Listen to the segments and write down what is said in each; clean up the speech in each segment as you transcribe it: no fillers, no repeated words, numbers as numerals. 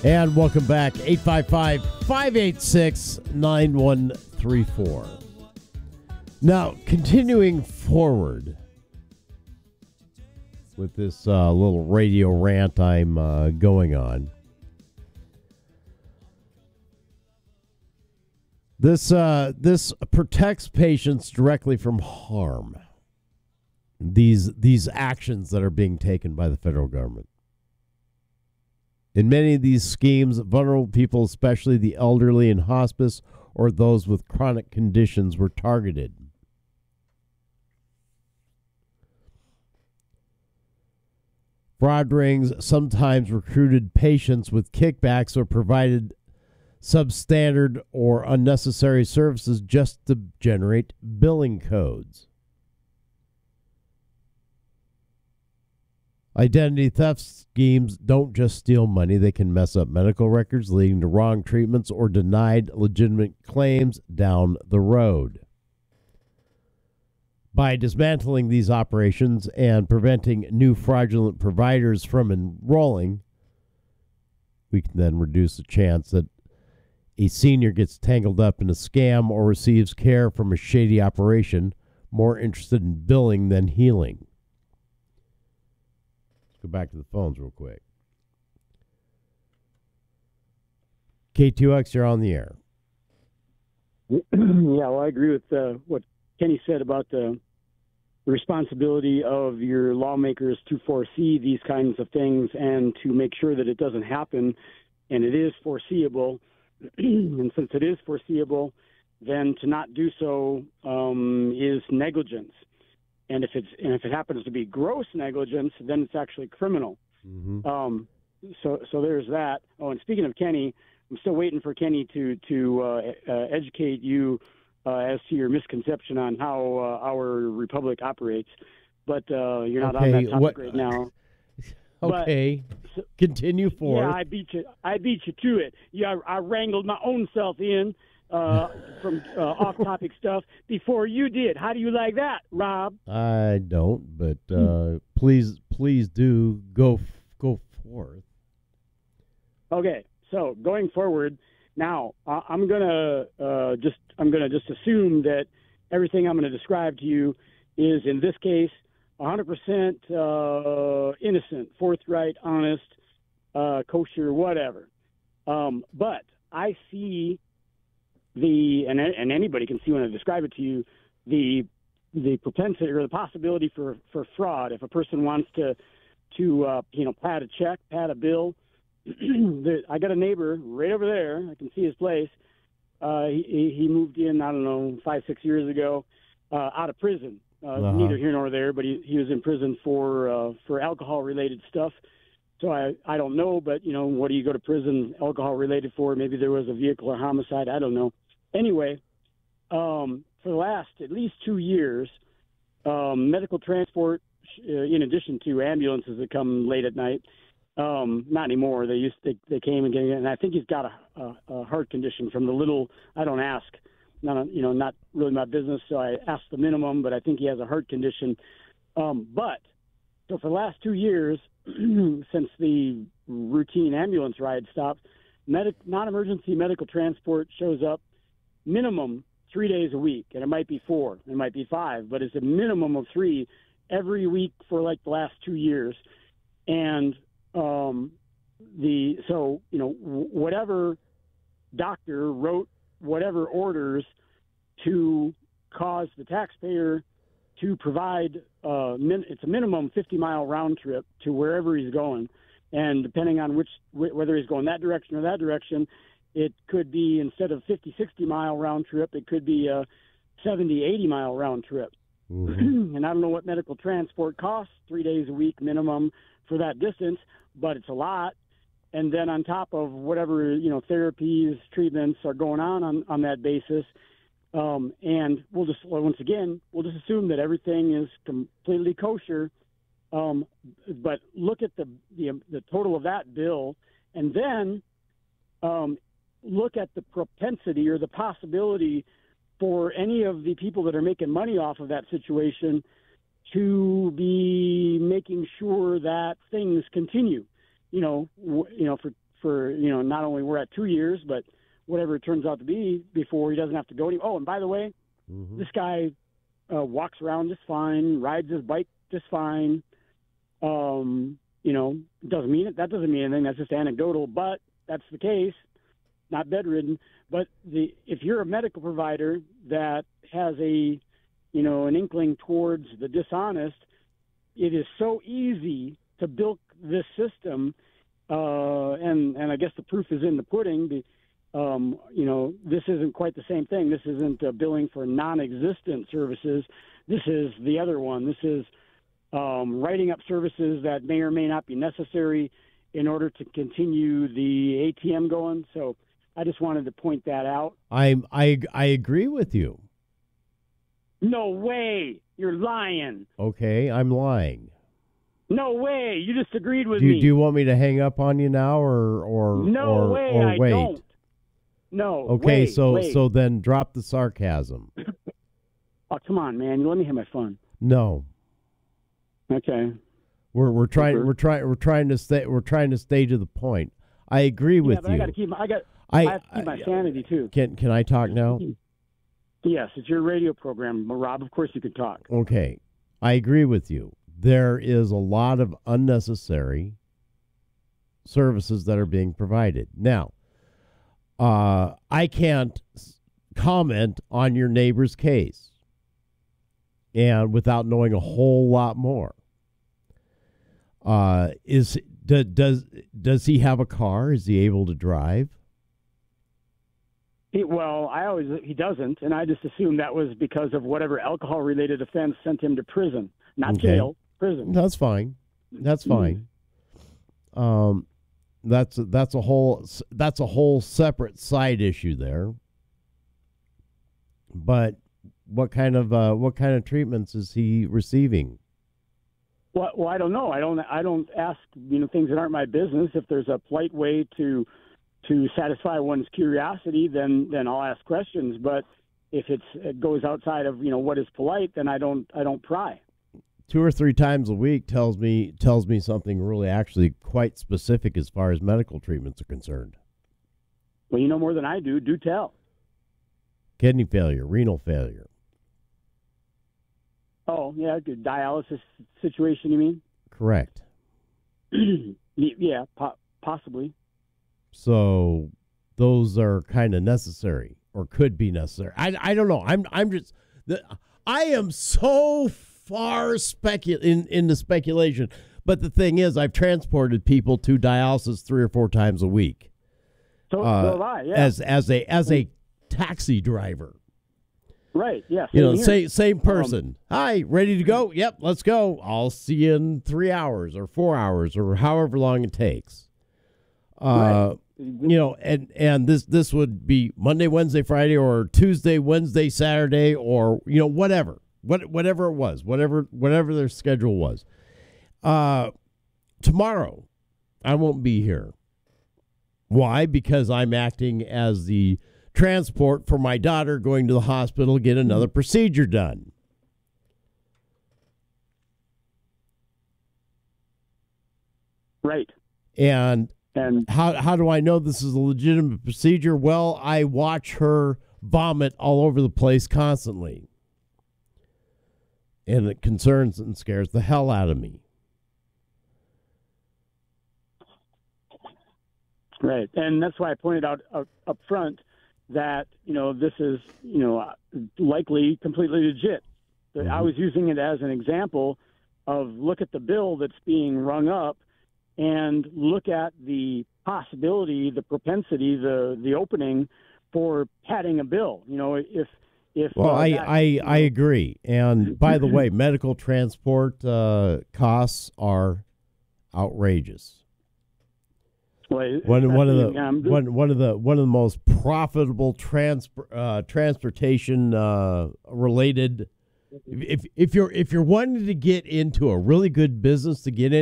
And welcome back, 855-586-9134. Now, continuing forward with this little radio rant I'm going on. This protects patients directly from harm. These actions that are being taken by the federal government. In many of these schemes, vulnerable people, especially the elderly in hospice or those with chronic conditions, were targeted. Fraud rings sometimes recruited patients with kickbacks or provided substandard or unnecessary services just to generate billing codes. Identity theft schemes don't just steal money, they can mess up medical records, leading to wrong treatments or denied legitimate claims down the road. By dismantling these operations and preventing new fraudulent providers from enrolling, we can then reduce the chance that a senior gets tangled up in a scam or receives care from a shady operation more interested in billing than healing. Go back to the phones real quick. K2X, you're on the air. Yeah, well, I agree with what Kenny said about the responsibility of your lawmakers to foresee these kinds of things and to make sure that it doesn't happen, and it is foreseeable. And since it is foreseeable, then to not do so is negligence. And if it happens to be gross negligence, then it's actually criminal. Mm-hmm. So there's that. Oh, and speaking of Kenny, I'm still waiting for Kenny to educate you as to your misconception on how our republic operates. But you're not on that topic right now. Okay, but, continue forward. Yeah, I beat you to it. Yeah, I wrangled my own self in from off-topic stuff before you did. How do you like that, Rob? I don't, but please do go forth. Okay, so going forward, now I'm gonna just assume that everything I'm going to describe to you is in this case 100% innocent, forthright, honest, kosher, whatever. But I see and anybody can see when I describe it to you, the propensity or the possibility for fraud. If a person wants to pad a check, pad a bill, I got a neighbor right over there. I can see his place. He moved in, I don't know, 5-6 years ago, out of prison. Neither here nor there, but he was in prison for alcohol-related stuff. So I don't know, but, what do you go to prison alcohol-related for? Maybe there was a vehicle or homicide. I don't know. Anyway, for the last at least 2 years, medical transport, in addition to ambulances that come late at night, not anymore. They came and I think he's got a heart condition from the little, I don't ask. Not really my business, so I asked the minimum, but I think he has a heart condition. So for the last 2 years, since the routine ambulance ride stopped, non-emergency medical transport shows up minimum 3 days a week, and it might be 4, it might be 5, but it's a minimum of 3 every week for like the last 2 years. And whatever doctor wrote whatever orders to cause the taxpayer to provide it's a minimum 50-mile round trip to wherever he's going, and depending on whether he's going that direction or that direction, it could be, instead of 50-60-mile round trip, it could be a 70-80-mile round trip. Mm-hmm. And I don't know what medical transport costs 3 days a week minimum for that distance, but it's a lot. And then on top of whatever, therapies, treatments are going on that basis. And we'll just assume that everything is completely kosher. But look at the total of that bill, and then look at the propensity or the possibility for any of the people that are making money off of that situation to be making sure that things continue. For for not only we're at 2 years, but whatever it turns out to be before he doesn't have to go any. Oh, and by the way, this guy walks around just fine, rides his bike just fine. Doesn't mean it. That doesn't mean anything. That's just anecdotal, but that's the case. Not bedridden. But if you're a medical provider that has an inkling towards the dishonest, it is so easy to bilk this system, and I guess the proof is in the pudding. This isn't quite the same thing. This isn't billing for non-existent services. This is the other one. This is writing up services that may or may not be necessary in order to continue the ATM going. So I just wanted to point that out. I agree with you. No way. You're lying. Okay, I'm lying. No way. You just agreed with me. me. Do you want me to hang up on you now or no way, or wait? I don't. No. Okay, wait, so wait. so then drop the sarcasm. Oh, come on, man. You let me have my fun. No. Okay. We're trying to stay to the point. I agree with but you. I have to keep my sanity too. Can I talk now? Yes, it's your radio program, Rob. Of course you can talk. Okay. I agree with you. There is a lot of unnecessary services that are being provided. Now, I can't comment on your neighbor's case and without knowing a whole lot more. Does he have a car? Is he able to drive? He doesn't, and I just assumed that was because of whatever alcohol-related offense sent him to prison, not jail, prison. That's fine. That's fine. That's a whole separate side issue there. But what kind of treatments is he receiving? Well, I don't know. I don't ask things that aren't my business. If there's a polite way to satisfy one's curiosity, then I'll ask questions. But if it goes outside of what is polite, then I don't pry. 2 or 3 times a week tells me something really actually quite specific as far as medical treatments are concerned. Well, you know more than I do. Do tell. Kidney failure, renal failure. Oh, yeah, good dialysis situation, you mean? Correct. Yeah, possibly. So those are kind of necessary or could be necessary. I don't know. I am so far into speculation. But the thing is, I've transported people to dialysis 3 or 4 times a week. So have I, yeah. As a taxi driver. Right, yeah. Same person. Hi, ready to go? Yep, let's go. I'll see you in 3 hours or 4 hours or however long it takes. Right. And this would be Monday, Wednesday, Friday, or Tuesday, Wednesday, Saturday, or whatever it was, whatever their schedule was. Tomorrow, I won't be here. Why? Because I'm acting as the transport for my daughter going to the hospital to get another procedure done. Right. And how do I know this is a legitimate procedure? Well, I watch her vomit all over the place constantly. And it concerns and scares the hell out of me. Right. And that's why I pointed out up front that, this is, likely completely legit. Mm-hmm. I was using it as an example of look at the bill that's being rung up and look at the possibility, the propensity, the opening for padding a bill. I agree. And by the way, medical transport costs are outrageous. Well, one of the most profitable transportation related. If you're wanting to get into a really good business to get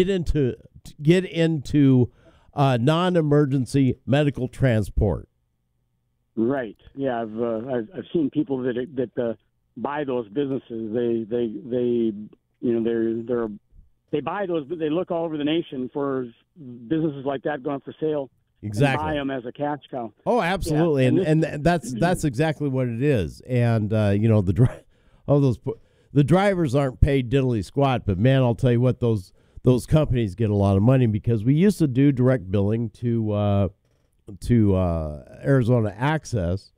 into non-emergency medical transport. Right. Yeah, I've seen people that buy those businesses. They're they buy those, but they look all over the nation for businesses like that going for sale. Exactly. And buy them as a cash cow. Oh, absolutely, Yeah, and that's exactly what it is. And the drivers aren't paid diddly squat, but man, I'll tell you what, those companies get a lot of money, because we used to do direct billing to Arizona Access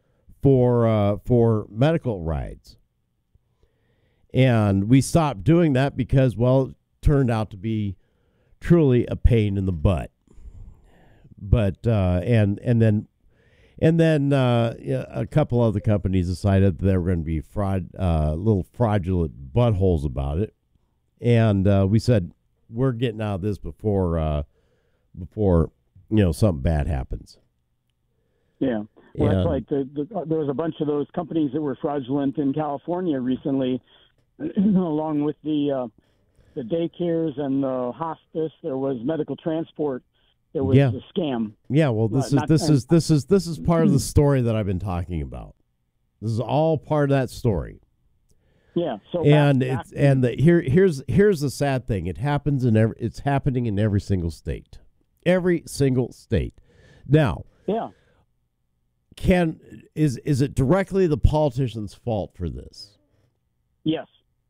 for medical rides, and we stopped doing that because, well, it turned out to be truly a pain in the butt. But and then a couple other companies decided that they were going to be little fraudulent buttholes about it, and we said, we're getting out of this before something bad happens. Yeah, well, that's like there was a bunch of those companies that were fraudulent in California recently, along with the daycares and the hospice. There was medical transport. It was a scam. Yeah, well, this is part of the story that I've been talking about. This is all part of that story. Yeah. So here's the sad thing. It's happening in every single state. Every single state. Now, yeah. Is it directly the politicians' fault for this? Yes.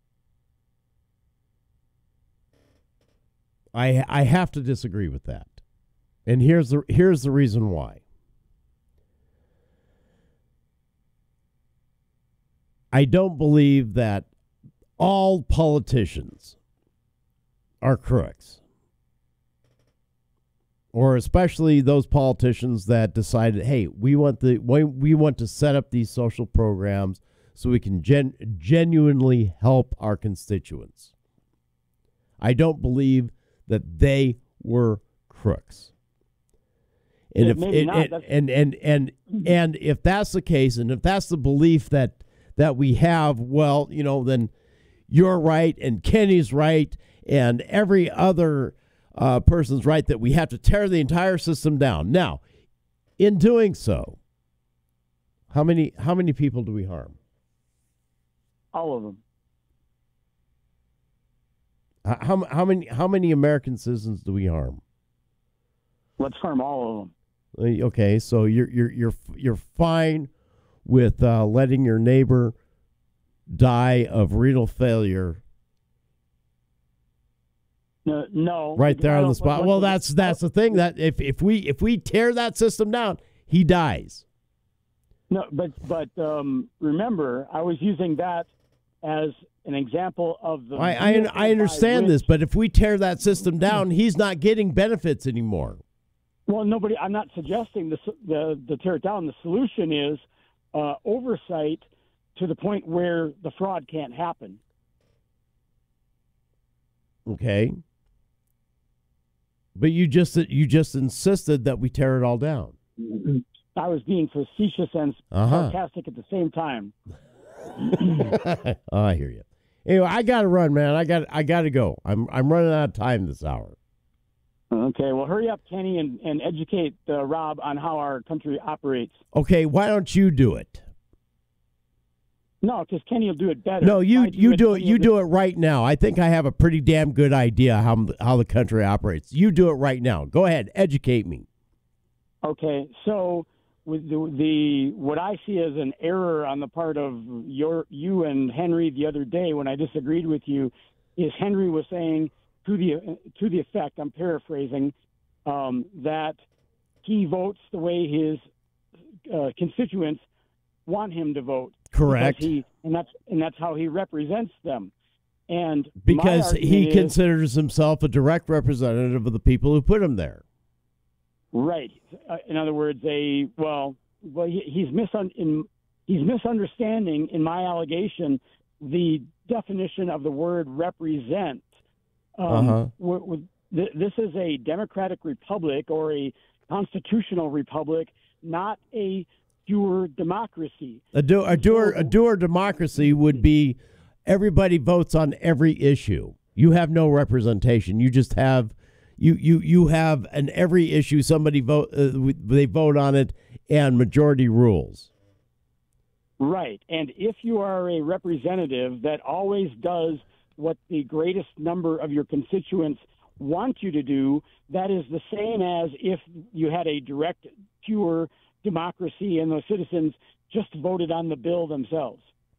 I have to disagree with that. And here's the reason why. I don't believe that all politicians are crooks, or especially those politicians that decided, hey, we want to set up these social programs so we can genuinely help our constituents. I don't believe that they were crooks. And if that's the case, and if that's the belief that we have, well, then you're right, and Kenny's right, and every other person's right, that we have to tear the entire system down. Now, in doing so, how many people do we harm? All of them. How many American citizens do we harm? Let's harm all of them. Okay, so you're fine with letting your neighbor die of renal failure. No. Right there on the spot. Well, that's the thing, that if we tear that system down, he dies. No, but remember, I was using that as an example of the. I understand this, but if we tear that system down, he's not getting benefits anymore. Well, I'm not suggesting the tear it down. The solution is oversight to the point where the fraud can't happen. Okay. But you just insisted that we tear it all down. I was being facetious and sarcastic at the same time. Oh, I hear you. Anyway, I got to run, man. I got to go. I'm running out of time this hour. Okay, well, hurry up, Kenny, and educate Rob on how our country operates. Okay, why don't you do it? No, because Kenny will do it better. No, you do it. You do it right now. I think I have a pretty damn good idea how the country operates. You do it right now. Go ahead, educate me. Okay, so with the what I see as an error on the part of you and Henry the other day when I disagreed with you, is Henry was saying to the effect, I'm paraphrasing, that he votes the way his constituents want him to vote. Correct. And that's how he represents them. And because he considers himself a direct representative of the people who put him there. Right. In other words, he's misunderstanding, in my allegation, the definition of the word represent. This is a democratic republic or a constitutional republic, not a pure democracy. A doer democracy would be everybody votes on every issue. You have no representation. You just have you have an every issue somebody they vote on it, and majority rules. Right. And if you are a representative that always does what the greatest number of your constituents want you to do, that is the same as if you had a direct, pure democracy and those citizens just voted on the bill themselves.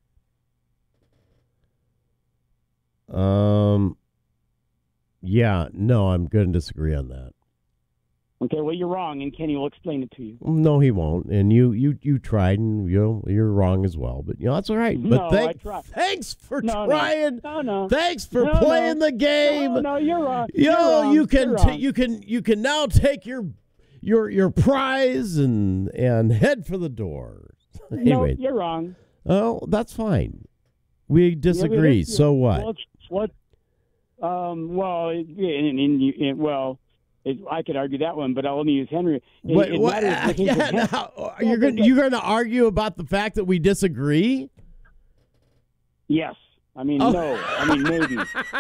Yeah, no, I'm going to disagree on that. Okay, well, you're wrong, and Kenny will explain it to you. No, he won't. And you tried, and you're wrong as well. But that's all right. But I tried. Thanks for trying. No. Thanks for playing the game. No, you're wrong. You can now take your prize and head for the door. Anyway, no, you're wrong. Oh, that's fine. We disagree. So what? I could argue that one, but I'll only use Henry. You're going to argue about the fact that we disagree? Yes. I mean, no. I mean, maybe.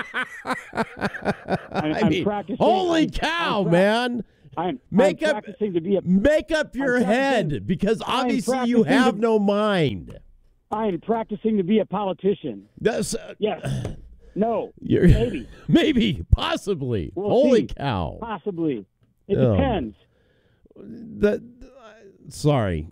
I'm practicing. Holy cow, man! I'm practicing to be make up your head, because obviously you have no mind. I'm practicing to be a politician. Yes. No. Maybe. Maybe. Possibly. Holy cow. Possibly. It depends. Sorry.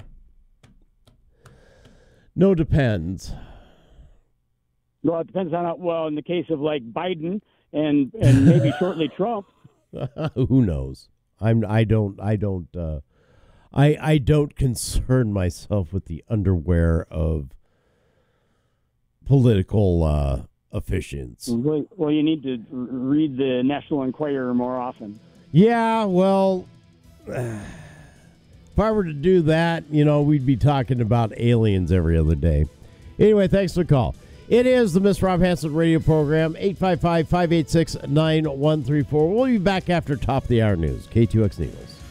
No, depends. Well, it depends on in the case of like Biden and maybe shortly Trump. Who knows? I don't concern myself with the underwear of political officiants. Well, you need to read the National Enquirer more often. Yeah, well, if I were to do that, we'd be talking about aliens every other day. Anyway, thanks for the call. It is the Miss Rob Hanson radio program, 855-586-9134. We'll be back after top of the hour news. K2X News.